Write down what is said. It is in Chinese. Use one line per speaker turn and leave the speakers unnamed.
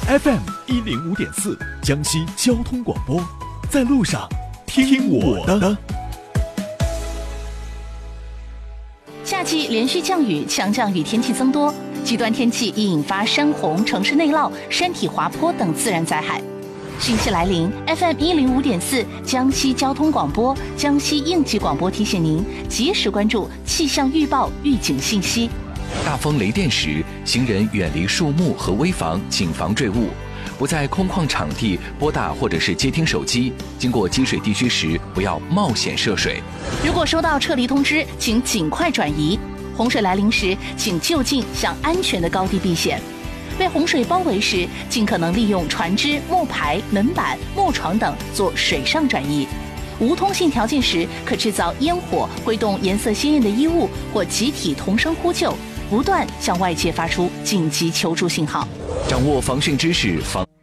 FM105.4江西交通广播，在路上听我的。
夏季连续降雨，强降雨天气增多，极端天气易引发山洪、城市内涝、山体滑坡等自然灾害。汛期来临 ，FM105.4江西交通广播、江西应急广播提醒您及时关注气象预报预警信息。
大风雷电时，行人远离树木和危房，谨防坠物。不在空旷场地拨打或者是接听手机，经过积水地区时不要冒险涉水。
如果收到撤离通知，请尽快转移。洪水来临时，请就近向安全的高地避险。被洪水包围时，尽可能利用船只、木牌、门板、木床等做水上转移。无通信条件时，可制造烟火、挥动颜色鲜艳的衣物，或集体同声呼救，不断向外界发出紧急求助信号。
掌握防汛知识，防